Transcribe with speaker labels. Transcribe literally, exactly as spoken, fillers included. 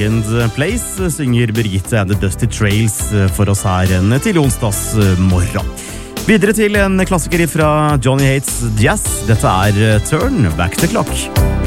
Speaker 1: Second Place synger Birgitte and the Dusty Trails for oss her til onsdags morgen. Videre til en klassiker fra Johnny Hates Jazz. Dette er Turn Back the Clock.